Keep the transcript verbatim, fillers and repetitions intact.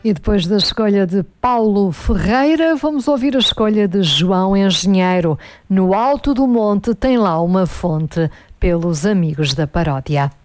E depois da escolha de Paulo Ferreira, vamos ouvir a escolha de João Engenheiro. No alto do monte tem lá uma fonte, pelos amigos da paródia.